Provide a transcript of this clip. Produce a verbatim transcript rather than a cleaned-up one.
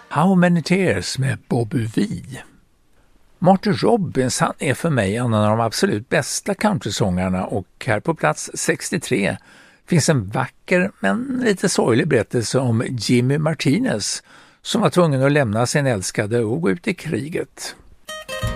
How Many Tears med Bobby V. Marty Robbins, han är för mig en av de absolut bästa countrysångarna, och här på plats sextiotre finns en vacker men lite sorglig berättelse om Jimmy Martinez som var tvungen att lämna sin älskade och gå ut i kriget.